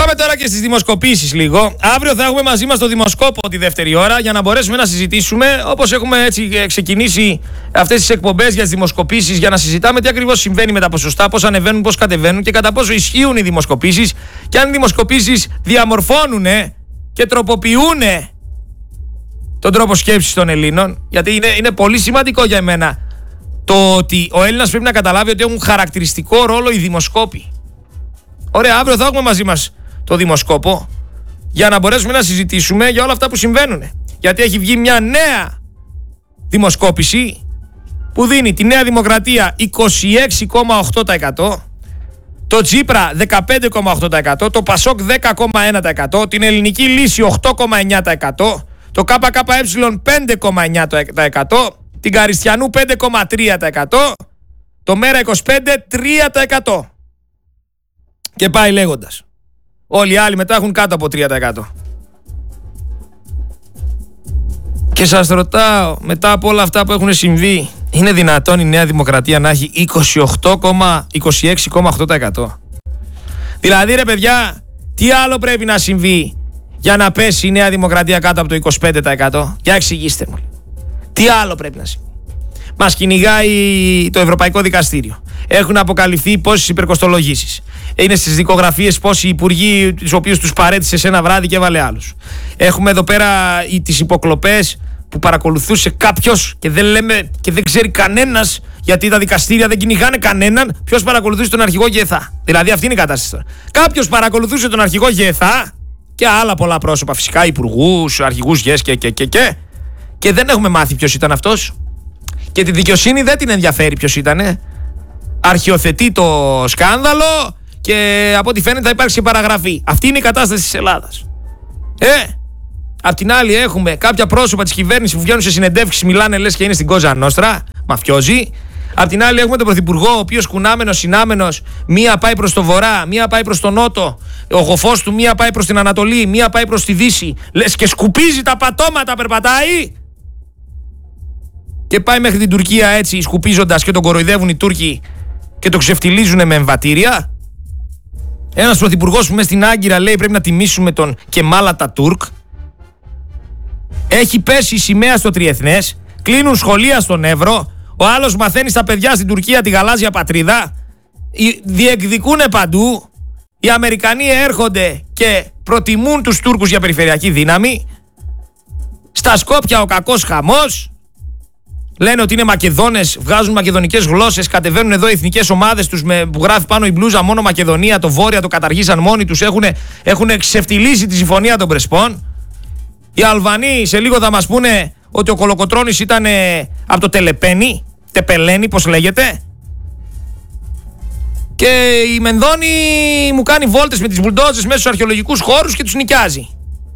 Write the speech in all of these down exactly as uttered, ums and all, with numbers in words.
Πάμε τώρα και στις δημοσκοπήσεις λίγο. Αύριο θα έχουμε μαζί μας το δημοσκόπο τη δεύτερη ώρα για να μπορέσουμε να συζητήσουμε, όπως έχουμε έτσι ξεκινήσει αυτές τις εκπομπές για τις δημοσκοπήσεις, για να συζητάμε τι ακριβώς συμβαίνει με τα ποσοστά, πώς ανεβαίνουν, πώς κατεβαίνουν και κατά πόσο ισχύουν οι δημοσκοπήσεις και αν οι δημοσκοπήσεις διαμορφώνουν και τροποποιούν τον τρόπο σκέψης των Ελλήνων. Γιατί είναι, είναι πολύ σημαντικό για εμένα το ότι ο Έλληνας πρέπει να καταλάβει ότι έχουν χαρακτηριστικό ρόλο οι δημοσκόποι. Ωραία, αύριο θα έχουμε μαζί μας το δημοσκόπο για να μπορέσουμε να συζητήσουμε για όλα αυτά που συμβαίνουν. Γιατί έχει βγει μια νέα δημοσκόπηση που δίνει τη Νέα Δημοκρατία είκοσι έξι κόμμα οκτώ τοις εκατό, το Τσίπρα δεκαπέντε κόμμα οκτώ τοις εκατό, το Πασόκ δέκα κόμμα ένα τοις εκατό, την Ελληνική Λύση οκτώ κόμμα εννιά τοις εκατό, το ΚΚΕ πέντε κόμμα εννιά τοις εκατό, την Καριστιανού πέντε κόμμα τρία τοις εκατό, το Μέρα είκοσι πέντε τρία τοις εκατό. Και πάει λέγοντας. Όλοι οι άλλοι μετά έχουν κάτω από τρία τοις εκατό. Και σας ρωτάω, μετά από όλα αυτά που έχουν συμβεί, είναι δυνατόν η Νέα Δημοκρατία να έχει είκοσι έξι κόμμα οκτώ τοις εκατό? Δηλαδή ρε παιδιά, τι άλλο πρέπει να συμβεί για να πέσει η Νέα Δημοκρατία κάτω από το είκοσι πέντε τοις εκατό? Για εξηγήστε μου. Τι άλλο πρέπει να συμβεί? Μας κυνηγάει το Ευρωπαϊκό Δικαστήριο. Έχουν αποκαλυφθεί πόσες υπερκοστολογήσεις. Είναι στις δικογραφίες πόσοι υπουργοί, τους οποίους τους παρέτησε σε ένα βράδυ και έβαλε άλλους. Έχουμε εδώ πέρα τις υποκλοπές που παρακολουθούσε κάποιος και δεν λέμε και δεν ξέρει κανένας, γιατί τα δικαστήρια δεν κυνηγάνε κανέναν, ποιος παρακολουθούσε τον αρχηγό ΓΕΘΑ. Δηλαδή αυτή είναι η κατάσταση τώρα. Κάποιος παρακολουθούσε τον αρχηγό ΓΕΘΑ και άλλα πολλά πρόσωπα, φυσικά υπουργούς, αρχηγούς ΓΕΣ και, και, και, και, και δεν έχουμε μάθει ποιος ήταν αυτός. Και τη δικαιοσύνη δεν την ενδιαφέρει ποιος ήτανε. Αρχιοθετεί το σκάνδαλο και από ό,τι φαίνεται θα υπάρξει παραγραφή. Αυτή είναι η κατάσταση της Ελλάδας. Ε, απ' την άλλη έχουμε κάποια πρόσωπα της κυβέρνησης που βγαίνουν σε συνεντεύξεις, μιλάνε λες και είναι στην Κόζα Νόστρα, μαφιόζοι. Απ' την άλλη έχουμε τον Πρωθυπουργό, ο οποίος κουνάμενος, συνάμενος, μία πάει προς το βορρά, μία πάει προς το νότο, ο γοφός του μία πάει προς την Ανατολή, μία πάει προς τη Δύση. Λες και σκουπίζει τα πατώματα, περπατάει. Και πάει μέχρι την Τουρκία έτσι, σκουπίζοντας, και τον κοροϊδεύουν οι Τούρκοι και το ξεφτιλίζουν με εμβατήρια. Ένας πρωθυπουργός που μες στην Άγκυρα λέει πρέπει να τιμήσουμε τον Κεμάλ Ατατούρκ. Έχει πέσει η σημαία στο τριεθνές. Κλείνουν σχολεία στον Εύρο. Ο άλλος μαθαίνει στα παιδιά στην Τουρκία τη γαλάζια πατρίδα. Διεκδικούν παντού. Οι Αμερικανοί έρχονται και προτιμούν τους Τούρκους για περιφερειακή δύναμη. Στα Σκόπια ο κακός χαμός. Λένε ότι είναι Μακεδόνες, βγάζουν μακεδονικές γλώσσες, κατεβαίνουν εδώ οι εθνικές ομάδες τους με, που γράφει πάνω η μπλούζα μόνο Μακεδονία, το Βόρεια το καταργήσαν μόνοι τους, έχουν, έχουν ξεφτιλίσει τη συμφωνία των Πρεσπών. Οι Αλβανοί σε λίγο θα μας πούνε ότι ο Κολοκοτρώνης ήταν από το Τελεπένι, Τεπελένι πως λέγεται. Και η Μενδώνη μου κάνει βόλτες με τις μπουλντόζες μέσα στους αρχαιολογικούς χώρους και τους νοικιάζει.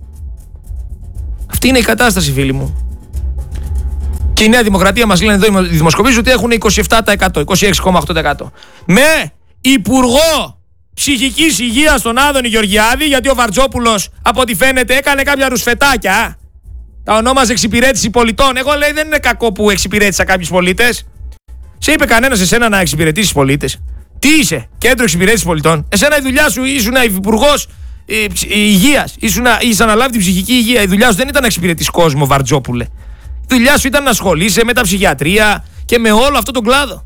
Αυτή είναι η κατάσταση, φίλοι μου. Και η Νέα Δημοκρατία μας λένε εδώ οι δημοσκοπήσεις ότι έχουν είκοσι επτά τοις εκατό, είκοσι έξι κόμμα οκτώ τοις εκατό. Με υπουργό ψυχικής υγείας τον Άδωνη Γεωργιάδη, γιατί ο Βαρτζόπουλος από ό,τι φαίνεται έκανε κάποια ρουσφετάκια. Τα ονόμαζε εξυπηρέτηση πολιτών. Εγώ λέει δεν είναι κακό που εξυπηρέτησα κάποιους πολίτες. Σε είπε κανένας εσένα να εξυπηρετήσεις πολίτες? Τι είσαι, κέντρο εξυπηρέτησης πολιτών? Εσένα η δουλειά σου ήσουν υπουργός ε, υγείας. Είσαι αναλάβει την ψυχική υγεία. Η δουλειά σου δεν ήταν να εξυπηρετείς κόσμο, Βαρτζόπουλε. Η δουλειά σου ήταν να ασχολείσαι με τα ψυχιατρία και με όλο αυτό τον κλάδο.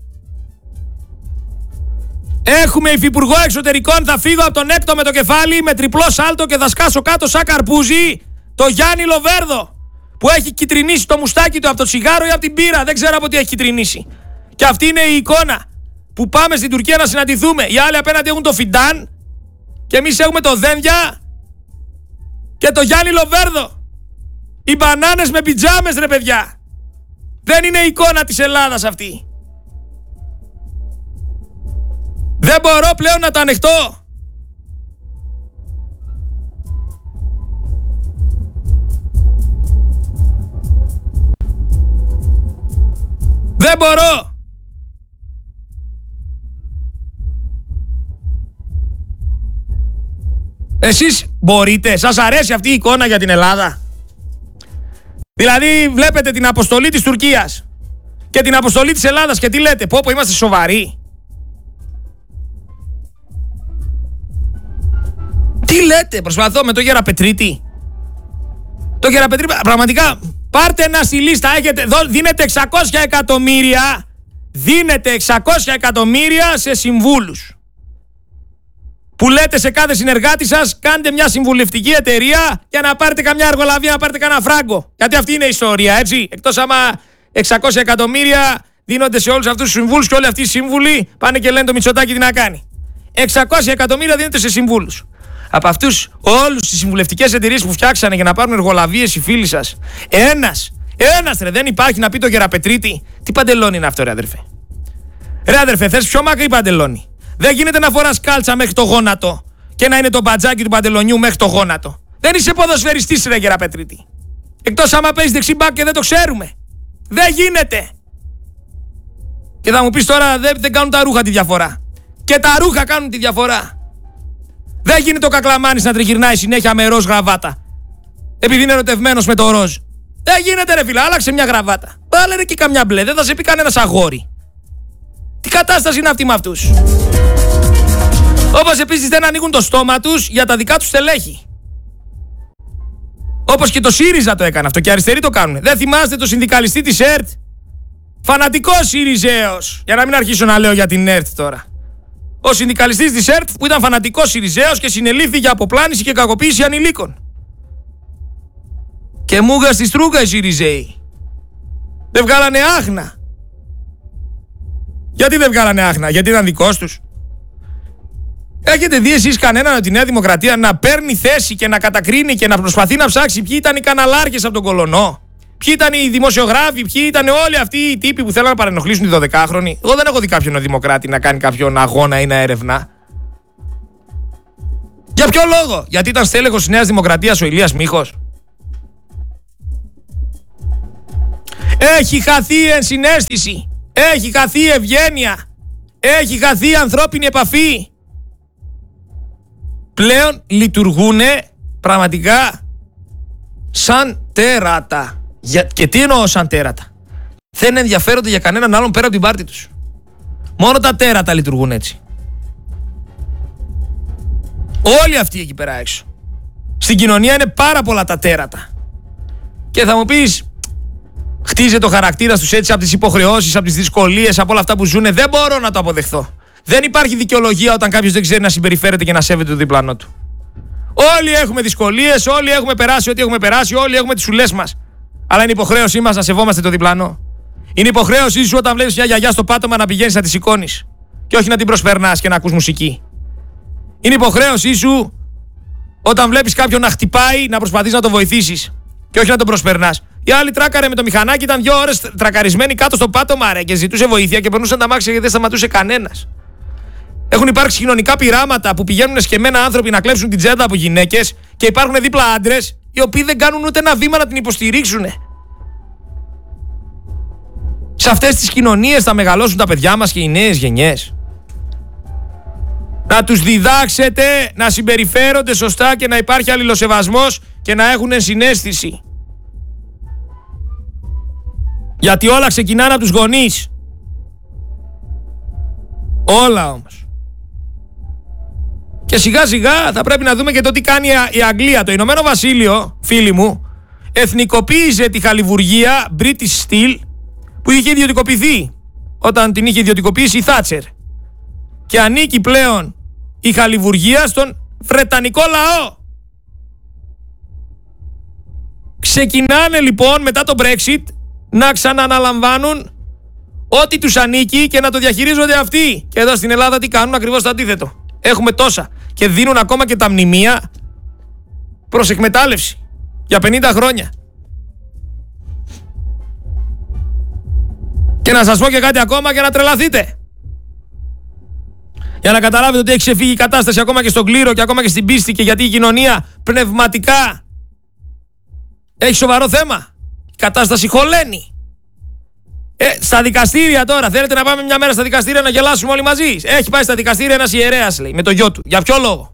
Έχουμε υφυπουργό εξωτερικών, θα φύγω από τον έκτο με το κεφάλι, με τριπλό σάλτο και θα σκάσω κάτω σαν καρπούζι, το Γιάννη Λοβέρδο, που έχει κυτρινίσει το μουστάκι του από το τσιγάρο ή από την πύρα, δεν ξέρω από τι έχει κυτρινίσει. Και αυτή είναι η εικόνα που πάμε στην Τουρκία να συναντηθούμε. Οι άλλοι απέναντι έχουν το Φιντάν και εμείς έχουμε το Δένδια και το Γιάννη Λοβέρδο. Οι μπανάνες με πιτζάμες ρε παιδιά. Δεν είναι η εικόνα της Ελλάδας αυτή. Δεν μπορώ πλέον να το ανεχτώ. Δεν μπορώ. Εσείς μπορείτε? Σας αρέσει αυτή η εικόνα για την Ελλάδα? Δηλαδή βλέπετε την αποστολή της Τουρκίας και την αποστολή της Ελλάδας και τι λέτε? Πω πω είμαστε σοβαροί. Τι λέτε, προσπαθώ με το Γεραπετρίτη. Το Γεραπετρίτη, πραγματικά, πάρτε ένα στη λίστα, έχετε, δίνετε εξακόσια εκατομμύρια, δίνετε εξακόσια εκατομμύρια σε συμβούλους. Που λέτε σε κάθε συνεργάτη σας, κάντε μια συμβουλευτική εταιρεία για να πάρετε καμιά εργολαβία, να πάρετε κανένα φράγκο. Γιατί αυτή είναι η ιστορία, έτσι. Εκτός άμα εξακόσια εκατομμύρια δίνονται σε όλους αυτούς τους συμβούλους και όλοι αυτοί οι σύμβουλοι πάνε και λένε το Μητσοτάκη τι να κάνει. εξακόσια εκατομμύρια δίνονται σε συμβούλους. Από αυτούς όλους τις συμβουλευτικές εταιρείες που φτιάξανε για να πάρουν εργολαβίες οι φίλοι σας, ένας, ένας ρε, δεν υπάρχει να πει το Γεραπετρίτη. Τι παντελόνι είναι αυτό, ρε αδερφέ. Ρε αδερφέ, θες πιο μακρύ παντελόνι. Δεν γίνεται να φοράς κάλτσα μέχρι το γόνατο και να είναι το μπατζάκι του παντελονιού μέχρι το γόνατο. Δεν είσαι ποδοσφαιριστής, ρε Γεραπετρίτη. Εκτός άμα παίζεις δεξί μπακ και δεν το ξέρουμε. Δεν γίνεται. Και θα μου πεις τώρα δεν, δεν κάνουν τα ρούχα τη διαφορά. Και τα ρούχα κάνουν τη διαφορά. Δεν γίνεται ο Κακλαμάνης να τριγυρνάει συνέχεια με ροζ γραβάτα. Επειδή είναι ερωτευμένος με το ροζ. Δεν γίνεται ρε φίλε, άλλαξε μια γραβάτα. Βάλε ρε και καμιά μπλε, δεν θα σε πει κανένας αγόρι. Τι κατάσταση είναι αυτή με αυτούς. Όπως επίσης δεν ανοίγουν το στόμα τους για τα δικά τους στελέχη. Όπως και το ΣΥΡΙΖΑ το έκανε αυτό και αριστεροί το κάνουν. Δεν θυμάστε το συνδικαλιστή της ΕΡΤ. Φανατικός ΣΥΡΙΖΑιος. Για να μην αρχίσω να λέω για την ΕΡΤ τώρα. Ο συνδικαλιστής της ΕΡΤ που ήταν φανατικός ΣΥΡΙΖΑιος και συνελήφθη για αποπλάνηση και κακοποίηση ανηλίκων. Και μούγα στη στρούγκα οι ΣΥΡΙΖΑΙοι. Δεν βγάλανε άχνα. Γιατί δεν βγάλανε άχνα, γιατί ήταν δικός τους. Έχετε δει εσείς κανέναν από τη Νέα Δημοκρατία να παίρνει θέση και να κατακρίνει και να προσπαθεί να ψάξει ποιοι ήταν οι καναλάρχες από τον Κολονό, ποιοι ήταν οι δημοσιογράφοι, ποιοι ήταν όλοι αυτοί οι τύποι που θέλουν να παρενοχλήσουν τη δωδεκάχρονη. Εγώ δεν έχω δει κάποιον δημοκράτη να κάνει κάποιον αγώνα ή να έρευνα. Για ποιο λόγο? Γιατί ήταν στέλεχος της Νέας Δημοκρατίας ο Ηλίας Μίχος. Έχει χαθεί η ενσυναίσθηση. Έχει χαθεί η ευγένεια. Έχει χαθεί η ανθρώπινη επαφή. Πλέον λειτουργούνε πραγματικά σαν τέρατα. Για... Και τι εννοώ σαν τέρατα? Δεν ενδιαφέρονται για κανέναν άλλον πέρα από την πάρτη τους. Μόνο τα τέρατα λειτουργούν έτσι. Όλοι αυτοί εκεί πέρα έξω. Στην κοινωνία είναι πάρα πολλά τα τέρατα. Και θα μου πεις, χτίζε το χαρακτήρα τους έτσι από τις υποχρεώσεις, από τις δυσκολίες, από όλα αυτά που ζουνε. Δεν μπορώ να το αποδεχθώ. Δεν υπάρχει δικαιολογία όταν κάποιος δεν ξέρει να συμπεριφέρεται και να σέβεται το διπλανό του. Όλοι έχουμε δυσκολίες, όλοι έχουμε περάσει ό,τι έχουμε περάσει, όλοι έχουμε τις σουλές μας. Αλλά είναι υποχρέωσή μας να σεβόμαστε το διπλανό. Είναι υποχρέωσή σου όταν βλέπεις μια γιαγιά στο πάτωμα να πηγαίνεις να τη σηκώνεις και όχι να την προσπερνάς και να ακούς μουσική. Είναι υποχρέωσή σου όταν βλέπεις κάποιον να χτυπάει να προσπαθείς να το βοηθήσεις και όχι να τον προσπερνάς. Οι άλλοι τράκαρε με το μηχανάκι, ήταν δύο ώρες τρακαρισμένοι κάτω στο πάτωμα ρε, και ζητούσε βοήθεια και περνούσαν τα μάξια και δεν σταματούσε κανένας. Έχουν υπάρξει κοινωνικά πειράματα που πηγαίνουν σκεμμένα άνθρωποι να κλέψουν την τσέντα από γυναίκες και υπάρχουν δίπλα άντρες οι οποίοι δεν κάνουν ούτε ένα βήμα να την υποστηρίξουν. Σε αυτές τις κοινωνίες θα μεγαλώσουν τα παιδιά μας και οι νέες γενιές. Να τους διδάξετε να συμπεριφέρονται σωστά και να υπάρχει αλληλοσεβασμός και να έχουν ενσυναίσθηση. Γιατί όλα ξεκινάνε από τους γονείς. Όλα όμως. Και σιγά σιγά θα πρέπει να δούμε και το τι κάνει η Αγγλία. Το Ηνωμένο Βασίλειο, φίλοι μου, εθνικοποίησε τη χαλιβουργία British Steel που είχε ιδιωτικοποιηθεί όταν την είχε ιδιωτικοποιήσει η Θάτσερ. Και ανήκει πλέον η χαλιβουργία στον Βρετανικό λαό. Ξεκινάνε λοιπόν μετά το Brexit να ξανααναλαμβάνουν ό,τι τους ανήκει και να το διαχειρίζονται αυτοί. Και εδώ στην Ελλάδα τι κάνουν? Ακριβώς το αντίθετο. Έχουμε τόσα και δίνουν ακόμα και τα μνημεία προς εκμετάλλευση για πενήντα χρόνια. Και να σας πω και κάτι ακόμα και να τρελαθείτε. Για να καταλάβετε ότι έχει ξεφύγει η κατάσταση ακόμα και στον κλήρο και ακόμα και στην πίστη και γιατί η κοινωνία πνευματικά έχει σοβαρό θέμα. Η κατάσταση χωλαίνει. Ε, στα δικαστήρια τώρα, θέλετε να πάμε μια μέρα στα δικαστήρια να γελάσουμε όλοι μαζί? Έχει πάει στα δικαστήρια ένας ιερέας, λέει, με το γιο του. Για ποιο λόγο?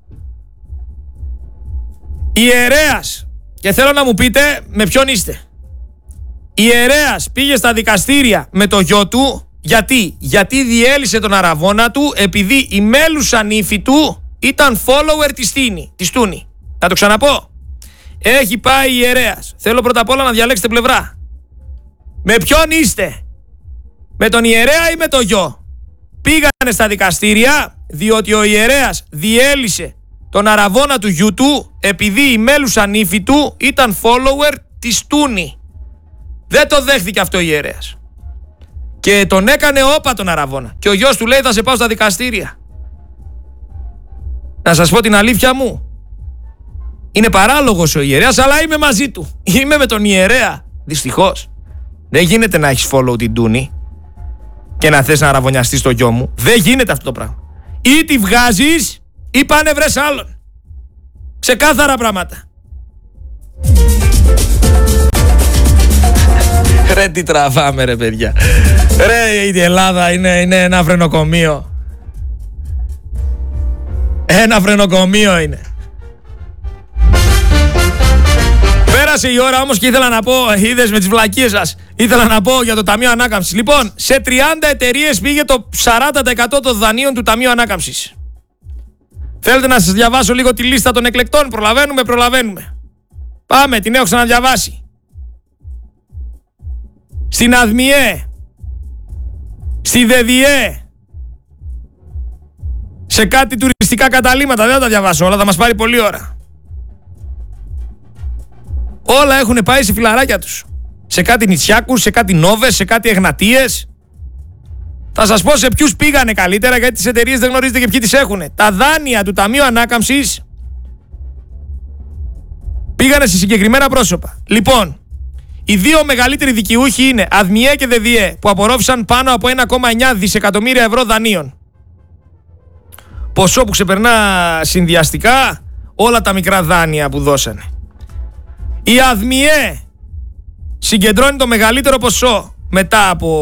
Ιερέας. Και θέλω να μου πείτε με ποιον είστε. Ιερέας πήγε στα δικαστήρια με το γιο του. Γιατί? Γιατί διέλυσε τον αραβώνα του επειδή η μέλουσα νύφη του ήταν follower της Τίνη, της Τούνη. Θα το ξαναπώ. Έχει πάει ιερέας. Θέλω πρώτα απ' όλα να διαλέξετε πλευρά. Με ποιον είστε? Με τον ιερέα ή με το γιο? Πήγανε στα δικαστήρια διότι ο ιερέας διέλυσε τον αραβώνα του γιού του επειδή η μέλουσα νύφη του ήταν follower της Τούνη. Δεν το δέχθηκε αυτό ο ιερέας. Και τον έκανε όπα τον αραβώνα. Και ο γιος του λέει θα σε πάω στα δικαστήρια. Να σας πω την αλήθεια μου. Είναι παράλογος ο ιερέας, αλλά είμαι μαζί του. Είμαι με τον ιερέα. Δυστυχώς. Δεν γίνεται να έχεις follow την Τούνη και να θες να αραβωνιαστείς το γιο μου. Δεν γίνεται αυτό το πράγμα. Ή τη βγάζεις ή πάνε βρες άλλον. Ξεκάθαρα πράγματα. Ρε τι τραβάμε ρε παιδιά. Ρε η Ελλάδα είναι, είναι ένα φρενοκομείο. Ένα φρενοκομείο είναι. Πέρασε η ώρα όμως και ήθελα να πω, είδες με τις βλακίες σας, ήθελα να πω για το Ταμείο Ανάκαμψης. Λοιπόν, σε τριάντα εταιρείες πήγε το σαράντα τοις εκατό των δανείων του Ταμείου Ανάκαμψης. Θέλετε να σας διαβάσω λίγο τη λίστα των εκλεκτών? Προλαβαίνουμε, προλαβαίνουμε. Πάμε, την έχω ξαναδιαβάσει. Στην ΑΔΜΙΕ, στη ΔΕΔΙΕ, σε κάτι τουριστικά καταλύματα, δεν θα τα διαβάσω όλα, θα μας πάρει πολλή ώρα. Όλα έχουν πάει σε φιλαράκια τους. Σε κάτι νητσιάκους, σε κάτι νόβες, σε κάτι εγνατίες. Θα σας πω σε ποιους πήγανε καλύτερα, γιατί τις εταιρείες δεν γνωρίζετε και ποιοι τις έχουν. Τα δάνεια του Ταμείου Ανάκαμψης πήγανε σε συγκεκριμένα πρόσωπα. Λοιπόν, οι δύο μεγαλύτεροι δικαιούχοι είναι ΑΔΜΙΕ και ΔΕΔΙΕ, που απορρόφησαν πάνω από ένα κόμμα εννιά δισεκατομμύρια ευρώ δανείων. Ποσό που ξεπερνά συνδυαστικά όλα τα μικρά δάνεια που δώσανε. Η ΑΔΜΙΕ συγκεντρώνει το μεγαλύτερο ποσό μετά από